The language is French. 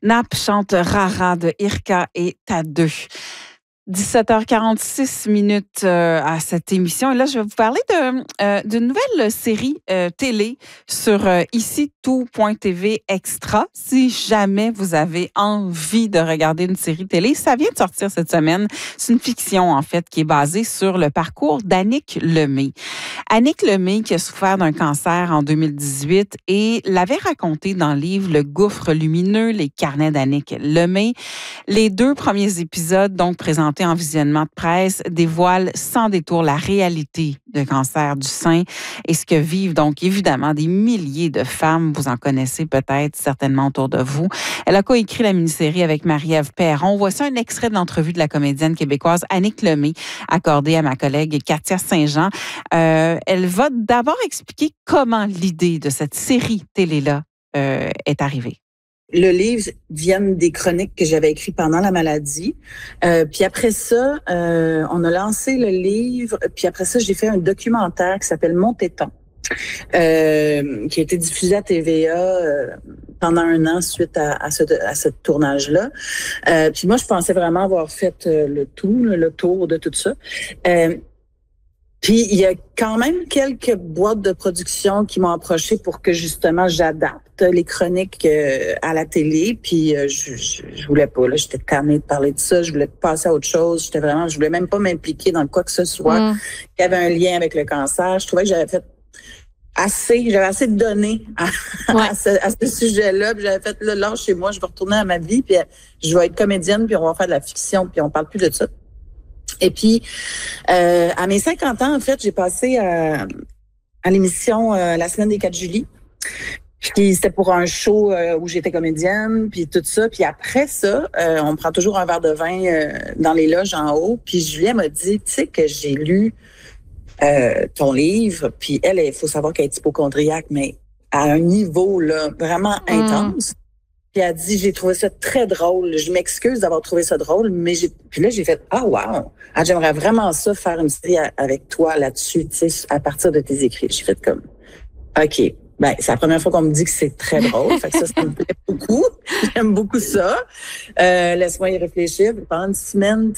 Nap chante Rara de Irka et Tadeu. 17h46 minutes à cette émission. Et là, je vais vous parler d'une nouvelle série télé sur ici tout.tv Extra. Si jamais vous avez envie de regarder une série télé, ça vient de sortir cette semaine. C'est une fiction, en fait, qui est basée sur le parcours d'Annick Lemay. Annick Lemay, qui a souffert d'un cancer en 2018 et l'avait raconté dans le livre Le gouffre lumineux, les carnets d'Annick Lemay. Les 2 premiers épisodes, donc présentés en visionnement de presse, dévoilent sans détour la réalité de cancer du sein et ce que vivent donc évidemment des milliers de femmes. Vous en connaissez peut-être certainement autour de vous. Elle a coécrit la mini-série avec Marie-Ève Perron. Voici un extrait de l'entrevue de la comédienne québécoise Annick Lemay accordée à ma collègue Katia Saint-Jean. Elle va d'abord expliquer comment l'idée de cette série télé-là est arrivée. Le livre vient des chroniques que j'avais écrites pendant la maladie. Puis après ça, on a lancé le livre. Puis après ça, j'ai fait un documentaire qui s'appelle Mon téton, qui a été diffusé à TVA pendant 1 an suite à ce tournage-là. Puis moi, je pensais vraiment avoir fait le tour de tout ça. Puis il y a quand même quelques boîtes de production qui m'ont approché pour que justement j'adapte les chroniques à la télé. Puis je voulais pas, là, j'étais tannée de parler de ça, je voulais passer à autre chose. Je voulais même pas m'impliquer dans quoi que ce soit qui avait un lien avec le cancer. Je trouvais que j'avais assez donné à ce sujet-là. Puis j'avais fait, là, chez moi, je vais retourner à ma vie, puis je vais être comédienne, puis on va faire de la fiction, puis on parle plus de ça. Et puis, à mes 50 ans, en fait, j'ai passé à l'émission La semaine des 4 juillet. Puis c'était pour un show où j'étais comédienne, puis tout ça. Puis après ça, on prend toujours un verre de vin dans les loges en haut. Puis Julien m'a dit, tu sais que j'ai lu ton livre. Puis elle, il faut savoir qu'elle est hypocondriaque, mais à un niveau là vraiment intense. Puis elle a dit, j'ai trouvé ça très drôle. Je m'excuse d'avoir trouvé ça drôle, mais puis là, j'ai fait, ah, wow! Ah, j'aimerais vraiment ça faire une série avec toi là-dessus, tu sais, à partir de tes écrits. J'ai fait comme, OK. Ben, c'est la première fois qu'on me dit que c'est très drôle. Fait que ça me plaît beaucoup. J'aime beaucoup ça. Laisse-moi y réfléchir. Pendant une semaine,